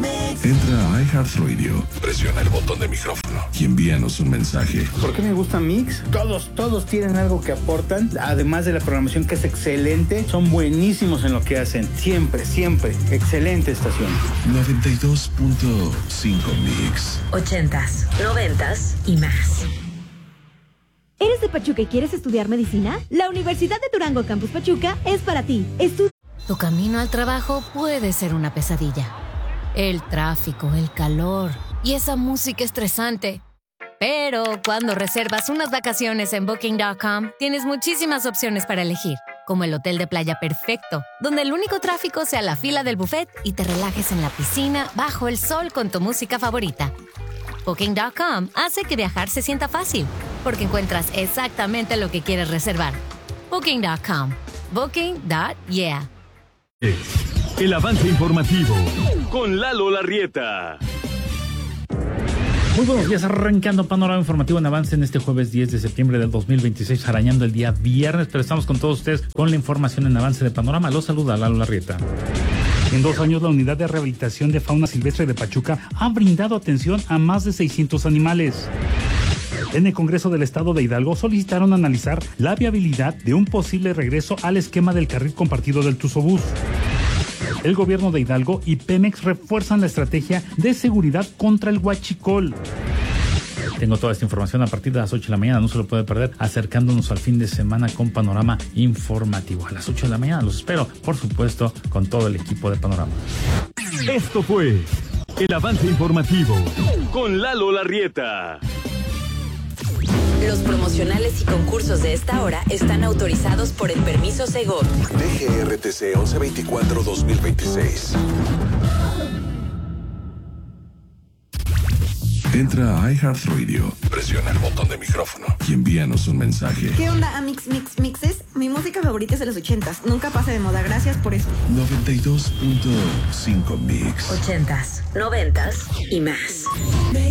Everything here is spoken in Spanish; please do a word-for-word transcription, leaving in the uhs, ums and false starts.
Entra a iHeartRadio, presiona el botón de micrófono y envíanos un mensaje. ¿Por qué me gusta Mix? Todos, todos tienen algo que aportan, además de la programación que es excelente, son buenísimos en lo que hacen. Siempre, siempre. Excelente estación. noventa y dos punto cinco Mix. Ochentas, noventas y más. ¿Eres de Pachuca y quieres estudiar medicina? La Universidad de Durango Campus Pachuca es para ti. Estu- Tu camino al trabajo puede ser una pesadilla. El tráfico, el calor y esa música estresante. Pero cuando reservas unas vacaciones en Booking punto com, tienes muchísimas opciones para elegir, como el hotel de playa perfecto, donde el único tráfico sea la fila del buffet y te relajes en la piscina bajo el sol con tu música favorita. Booking punto com hace que viajar se sienta fácil, porque encuentras exactamente lo que quieres reservar. Booking punto com. Booking punto yeah. El avance informativo con Lalo Larrieta. Muy buenos días, arrancando panorama informativo en avance en este jueves diez de septiembre del dos mil veintiséis, arañando el día viernes, pero estamos con todos ustedes con la información en avance de panorama. Los saluda Lalo Larrieta. En dos años, la Unidad de Rehabilitación de Fauna Silvestre de Pachuca ha brindado atención a más de seiscientos animales. En el Congreso del Estado de Hidalgo solicitaron analizar la viabilidad de un posible regreso al esquema del carril compartido del Tuzobús. El gobierno de Hidalgo y Pemex refuerzan la estrategia de seguridad contra el huachicol. Tengo toda esta información a partir de las ocho de la mañana, no se lo puede perder, acercándonos al fin de semana con Panorama Informativo. A las ocho de la mañana los espero, por supuesto, con todo el equipo de Panorama. Esto fue el avance informativo con Lalo Larrieta. Los promocionales y concursos de esta hora están autorizados por el permiso Segov. D G R T C once veinticuatro dos mil veintiséis. Entra a iHeartRadio, presiona el botón de micrófono y envíanos un mensaje. ¿Qué onda, Amix Mix Mixes? Mi música favorita es de los ochentas. Nunca pasa de moda. Gracias por eso. noventa y dos punto cinco Mix. Ochentas, noventas y más.